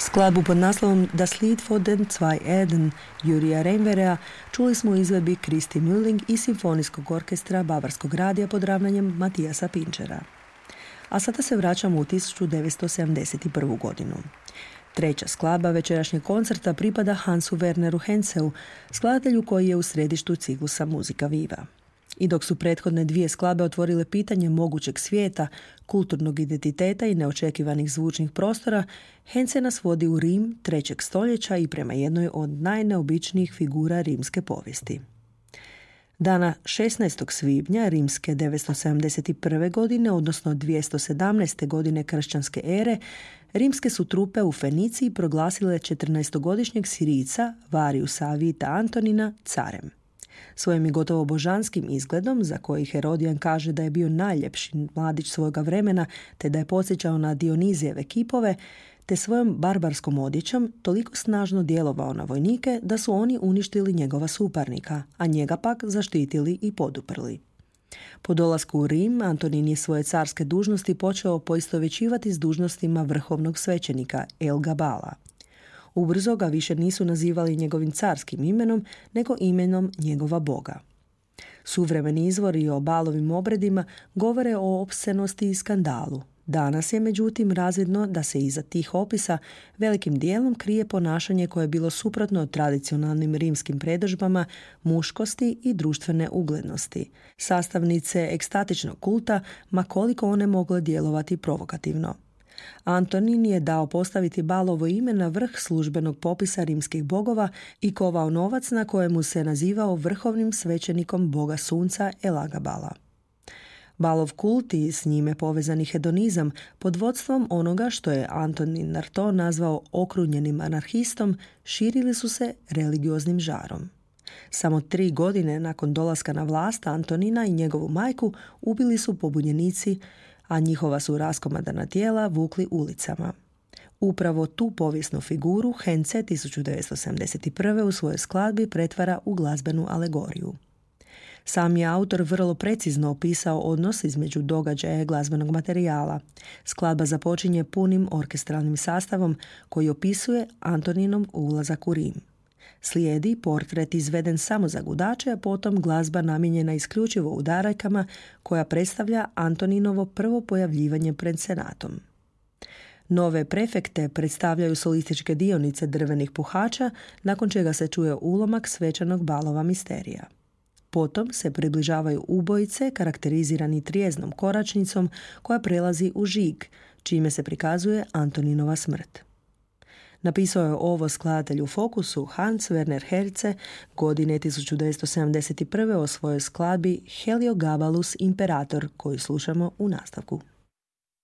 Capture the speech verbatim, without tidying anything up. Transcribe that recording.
Skladbu pod naslovom Das Lied von den zwei Erden Jurija Reinverea čuli smo u izvedbi Kristi Mülling i Simfonijskog orkestra Bavarskog radija pod ravnanjem Matijasa Pinčera. A sada se vraćamo u tisuću devetsto sedamdeset prvu. godinu. Treća skladba večerašnjeg koncerta pripada Hansu Werneru Henseu, skladatelju koji je u središtu ciklusa Muzika Viva. I dok su prethodne dvije skladbe otvorile pitanje mogućeg svijeta, kulturnog identiteta i neočekivanih zvučnih prostora, Hense nas vodi u Rim trećeg stoljeća i prema jednoj od najneobičnijih figura rimske povijesti. Dana šesnaestog svibnja rimske devetsto sedamdeset prve. godine, odnosno dvjesto sedamnaeste. godine kršćanske ere, rimske su trupe u Feniciji proglasile četrnaestogodišnjeg Sirijca Variusa Avita Antonina carem. Svojim i gotovo božanskim izgledom, za koji Herodijan kaže da je bio najljepši mladić svoga vremena te da je podsjećao na Dionizijeve kipove, te svojom barbarskom odjećom toliko snažno djelovao na vojnike da su oni uništili njegova suparnika, a njega pak zaštitili i poduprli. Po dolasku u Rim, Antonin je svoje carske dužnosti počeo poistovjećivati s dužnostima vrhovnog svećenika El Gabala. Ubrzo ga više nisu nazivali njegovim carskim imenom, nego imenom njegova boga. Suvremeni izvori o Balovim obredima govore o opsenosti i skandalu. Danas je međutim razvidno da se iza tih opisa velikim dijelom krije ponašanje koje je bilo suprotno tradicionalnim rimskim predodžbama muškosti i društvene uglednosti, sastavnice ekstatičnog kulta, ma koliko one mogle djelovati provokativno. Antonin je dao postaviti Balovo ime na vrh službenog popisa rimskih bogova i kovao novac na kojemu se nazivao vrhovnim svećenikom boga sunca Elagabala. Balov kult i s njime povezani hedonizam pod vodstvom onoga što je Antonin Artaud nazvao okrunjenim anarhistom širili su se religioznim žarom. Samo tri godine nakon dolaska na vlast Antonina i njegovu majku ubili su pobunjenici, a njihova su raskomadana tijela vukli ulicama. Upravo tu povijesnu figuru Hense tisuću devetsto sedamdeset prve. u svojoj skladbi pretvara u glazbenu alegoriju. Sam je autor vrlo precizno opisao odnos između događaja i glazbenog materijala. Skladba započinje punim orkestralnim sastavom koji opisuje Antoninov ulazak u Rim. Slijedi portret izveden samo za gudače, a potom glazba namijenjena isključivo udarajkama koja predstavlja Antoninovo prvo pojavljivanje pred senatom. Nove prefekte predstavljaju solističke dionice drvenih puhača, nakon čega se čuje ulomak svečanog Balova misterija. Potom se približavaju ubojice karakterizirani trijeznom koračnicom koja prelazi u žig, čime se prikazuje Antoninova smrt. Napisao je ovo skladatelj u fokusu Hans Werner Hense godine tisuću devetsto sedamdeset prve. o svojoj skladbi Heliogabalus Imperator, koju slušamo u nastavku.